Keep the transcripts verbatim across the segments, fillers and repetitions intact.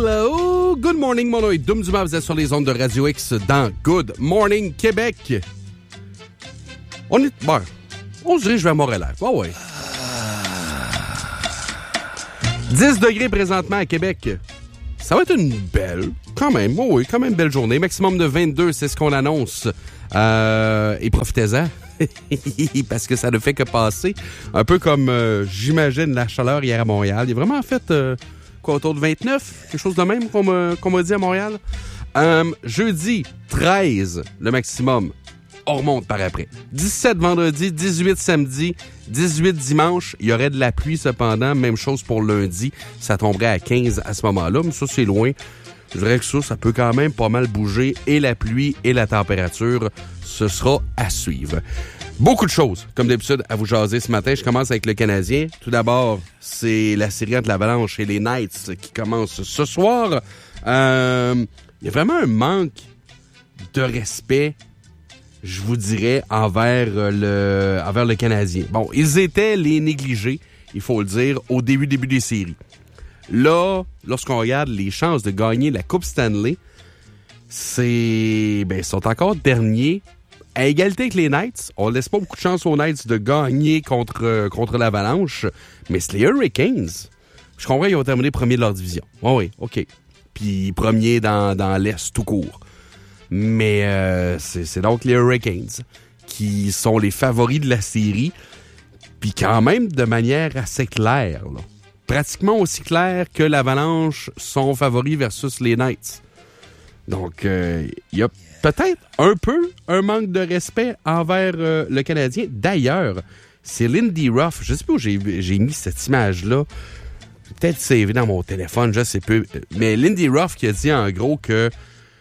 oh, good morning, mon nom est Dum Dumas, vous êtes sur les ondes de Radio X dans Good Morning Québec. On est, bon, on se dirige vers Montréal. Oh ouais. dix degrés présentement à Québec. Ça va être une belle, quand même, oh oui, quand même belle journée. Maximum de vingt-deux, c'est ce qu'on annonce. Euh, et profitez-en. Parce que ça ne fait que passer. Un peu comme, euh, j'imagine, la chaleur hier à Montréal. Il y a vraiment fait, euh, quoi, autour de vingt-neuf? Quelque chose de même qu'on m'a, qu'on m'a dit à Montréal. Euh, jeudi, treize, le maximum. On remonte par après. dix-sept vendredi, dix-huit samedi, dix-huit dimanche. Il y aurait de la pluie cependant. Même chose pour lundi. Ça tomberait à quinze à ce moment-là. Mais ça, c'est loin. Je dirais que ça, ça peut quand même pas mal bouger. Et la pluie et la température, ce sera à suivre. Beaucoup de choses, comme d'habitude, à vous jaser ce matin. Je commence avec le Canadien. Tout d'abord, c'est la série entre l'Avalanche et les Knights qui commence ce soir. Euh, il y a vraiment un manque de respect, je vous dirais, envers le, envers le Canadien. Bon, ils étaient les négligés, il faut le dire, au début, début des séries. Là, lorsqu'on regarde les chances de gagner la Coupe Stanley, c'est, ben, ils sont encore derniers. À égalité avec les Knights, on laisse pas beaucoup de chance aux Knights de gagner contre, euh, contre l'Avalanche, mais c'est les Hurricanes. Je comprends qu'ils ont terminé premier de leur division. Oui, oui, OK. Puis premier dans, dans l'Est tout court. Mais euh, c'est, c'est donc les Hurricanes qui sont les favoris de la série, puis quand même de manière assez claire, là. Pratiquement aussi claire que l'Avalanche sont favoris versus les Knights. Donc, il euh, y a peut-être un peu un manque de respect envers euh, le Canadien. D'ailleurs, c'est Lindy Ruff. Je sais pas où j'ai, j'ai mis cette image-là. Peut-être savé dans mon téléphone, je sais pas. Mais Lindy Ruff qui a dit en gros que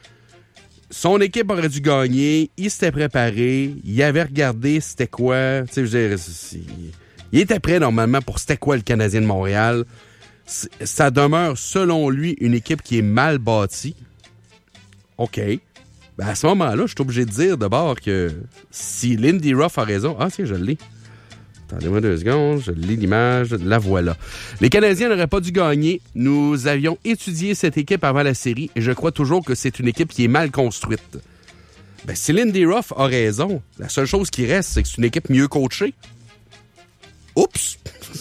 son équipe aurait dû gagner, il s'était préparé, il avait regardé c'était quoi. Tu sais, je veux dire, c'est, il était prêt normalement pour c'était quoi le Canadien de Montréal. C'est, ça demeure, selon lui, une équipe qui est mal bâtie. OK. Ben à ce moment-là, je suis obligé de dire d'abord que si Lindy Ruff a raison... Ah, tiens, je l'ai. Attendez-moi deux secondes, je lis l'image, la voilà. Les Canadiens n'auraient pas dû gagner. Nous avions étudié cette équipe avant la série et je crois toujours que c'est une équipe qui est mal construite. Ben, si Lindy Ruff a raison, la seule chose qui reste, c'est que c'est une équipe mieux coachée. Oups!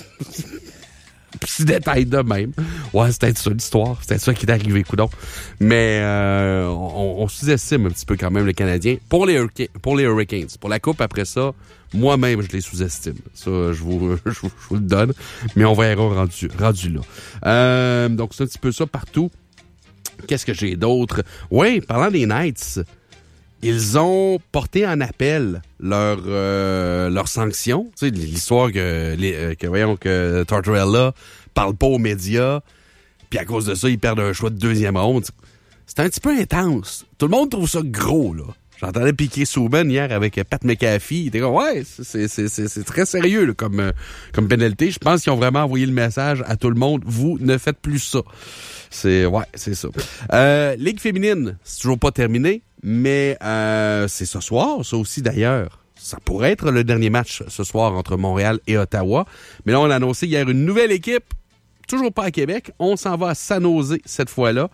Petit détail de même. Ouais, c'est peut-être ça l'histoire. C'est peut-être ça qui est arrivé, coudonc. Mais euh, on, on sous-estime un petit peu quand même le Canadien. Pour les, Hurricanes, pour les Hurricanes. Pour la Coupe, après ça, moi-même, je les sous-estime. Ça, je vous, je vous, je vous le donne. Mais on verra rendu, rendu là. Euh, donc, c'est un petit peu ça partout. Qu'est-ce que j'ai d'autre? Oui, parlant des Knights, ils ont porté en appel leur euh, leur sanction. Tu sais, l'histoire que, les, que voyons que Tortorella parle pas aux médias, puis à cause de ça, ils perdent un choix de deuxième ronde. C'est un petit peu intense. Tout le monde trouve ça gros, là. J'entendais Piquet Souben hier avec Pat McAfee. Il était comme, ouais, c'est, c'est, c'est, c'est très sérieux là, comme, euh, comme pénalité. Je pense qu'ils ont vraiment envoyé le message à tout le monde. Vous ne faites plus ça. C'est, ouais, c'est ça. Euh, Ligue féminine, c'est toujours pas terminé, mais euh, c'est ce soir, ça aussi d'ailleurs. Ça pourrait être le dernier match ce soir entre Montréal et Ottawa. Mais là, on a annoncé hier une nouvelle équipe. Toujours pas à Québec. On s'en va à San Jose cette fois-là.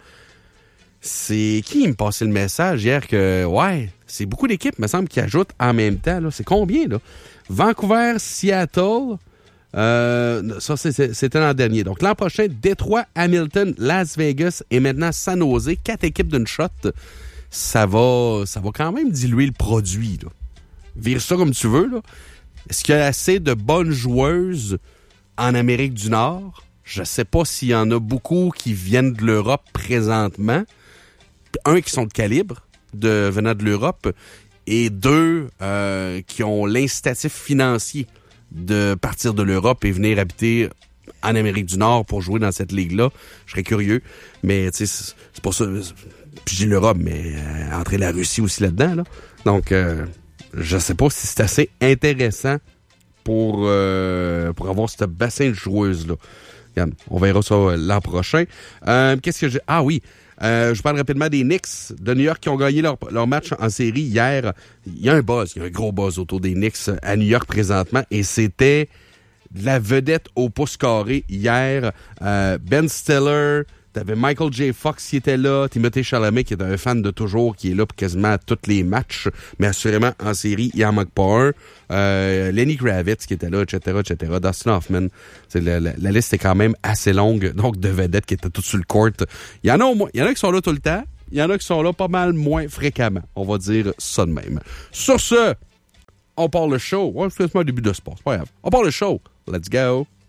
C'est qui me passait le message hier que, ouais, c'est beaucoup d'équipes, me semble, qui ajoutent en même temps. Là. C'est combien, là? Vancouver, Seattle, euh, ça, c'est, c'était l'an dernier. Donc, l'an prochain, Détroit, Hamilton, Las Vegas et maintenant San Jose. Quatre équipes d'une shot. Ça va, ça va quand même diluer le produit, là. Vire ça comme tu veux, là. Est-ce qu'il y a assez de bonnes joueuses en Amérique du Nord? Je sais pas s'il y en a beaucoup qui viennent de l'Europe présentement. Un, qui sont de calibre de, venant de l'Europe, et deux, euh, qui ont l'incitatif financier de partir de l'Europe et venir habiter en Amérique du Nord pour jouer dans cette ligue-là. Je serais curieux, mais tu sais, c'est, c'est pour ça. Puis j'ai l'Europe, mais euh, entrer la Russie aussi là-dedans, là. Donc, euh, je sais pas si c'est assez intéressant pour, euh, pour avoir ce bassin de joueuses-là. Regarde, on verra ça euh, l'an prochain. Euh, qu'est-ce que j'ai... Ah oui! Euh, je parle rapidement des Knicks de New York qui ont gagné leur, leur match en série hier. Il y a un buzz, il y a un gros buzz autour des Knicks à New York présentement et c'était de la vedette au pouce carré hier. Euh, Ben Stiller, T'avais Michael J. Fox qui était là, Timothée Chalamet qui est un fan de toujours, qui est là pour quasiment tous les matchs, mais assurément en série, il en manque pas un. Euh, Lenny Kravitz qui était là, et cetera, et cetera. Dustin Hoffman. C'est la, la, la liste est quand même assez longue, donc de vedettes qui étaient toutes sur le court. Il y en a au moins, il y en a qui sont là tout le temps, il y en a qui sont là pas mal moins fréquemment. On va dire ça de même. Sur ce, on part le show. Ouais, c'est le début de sport, c'est pas grave. On part le show. Let's go.